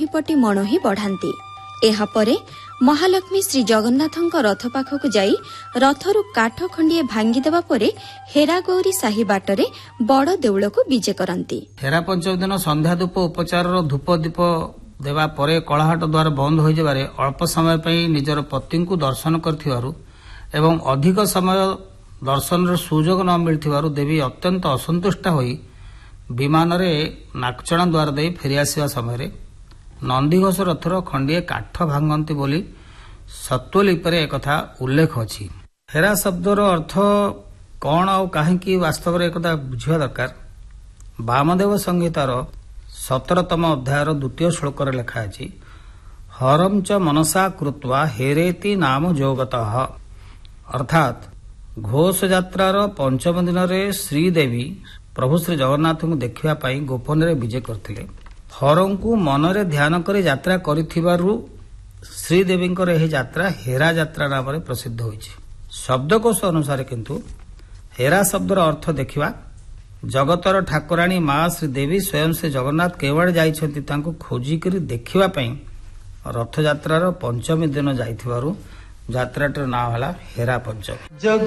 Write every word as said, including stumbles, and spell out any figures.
ଚାରିପଟି ମଣୋହି ବଢ଼ାନ୍ତି। ଏହାପରେ ମହାଲକ୍ଷ୍ମୀ ଶ୍ରୀ ଜଗନ୍ନାଥଙ୍କ ରଥ ପାଖକୁ ଯାଇ ରଥରୁ କାଠ ଖଣ୍ଡିଏ ଭାଙ୍ଗିଦେବା ପରେ ହେରାଗୌରୀ ସାହି ବାଟରେ ବଡ଼ ଦେଉଳକୁ ବିଜେ କରନ୍ତି। ହେରା ପଞ୍ଚମୀ ଦିନ ସନ୍ଧ୍ୟା ଧୂପ ଉପଚାରର ଧୂପ ଦୀପ ଦେବା ପରେ କଳାହାଟ ଦ୍ୱାର ବନ୍ଦ ହୋଇଯିବାରେ ଅଳ୍ପ ସମୟ ପାଇଁ ନିଜର ପତିଙ୍କୁ ଦର୍ଶନ କରିଥିବାରୁ ଏବଂ ଅଧିକ ସମୟ ଦର୍ଶନର ସୁଯୋଗ ନ ମିଳିଥିବାରୁ ଦେବୀ ଅତ୍ୟନ୍ତ ଅସନ୍ତୁଷ୍ଟ ହୋଇ ବିମାନରେ ନାକଚଣା ଦ୍ୱାର ଦେଇ ଫେରିଆସିବା ସମୟରେ ନନ୍ଦିଘୋଷ ରଥର ଖଣ୍ଡିଏ କାଠ ଭାଙ୍ଗନ୍ତି ବୋଲି ସତ୍ତ୍ୱଲିପିରେ ଏକଥା ଉଲ୍ଲେଖ ଅଛି। ହେରା ଶବ୍ଦର ଅର୍ଥ କଣ ଆଉ କାହିଁକି ବାସ୍ତବରେ ଏକଥା ବୁଝିବା ଦରକାର। ବାମଦେବ ସଂହିତାର ସତରତମ ଅଧ୍ୟାୟର ଦ୍ୱିତୀୟ ଶ୍ଲୋକରେ ଲେଖା ଅଛି, ହରଂଚ ମନସା କୃତ୍ୱା ହେରେତି ନାମ ଯୋଗତଃ। ଅର୍ଥାତ୍ ଘୋଷ ଯାତ୍ରାର ପଞ୍ଚମ ଦିନରେ ଶ୍ରୀଦେବୀ ପ୍ରଭୁ ଶ୍ରୀ ଜଗନ୍ନାଥଙ୍କୁ ଦେଖିବା ପାଇଁ ଗୋପନରେ ବିଜେ କରିଥିଲେ। ହରଙ୍କୁ ମନରେ ଧ୍ୟାନ କରି ଯାତ୍ରା କରିଥିବାରୁ ଶ୍ରୀଦେବୀଙ୍କର ଏହି ଯାତ୍ରା ହେରା ଯାତ୍ରା ନାମରେ ପ୍ରସିଦ୍ଧ ହୋଇଛି। ଶବ୍ଦକୋଷ ଅନୁସାରେ କିନ୍ତୁ ହେରା ଶବ୍ଦର ଅର୍ଥ ଦେଖିବା, ଜଗତର ଠାକୁରାଣୀ ମା ଶ୍ରୀଦେବୀ ସ୍ୱୟଂ ଶ୍ରୀ ଜଗନ୍ନାଥ କେଉଁଆଡ଼େ ଯାଇଛନ୍ତି ତାଙ୍କୁ ଖୋଜିକରି ଦେଖିବା ପାଇଁ ରଥଯାତ୍ରାର ପଞ୍ଚମୀ ଦିନ ଯାଇଥିବାରୁ ଯାତ୍ରାଟିର ନାଁ ହେଲା ହେରା ପଞ୍ଚମୀ।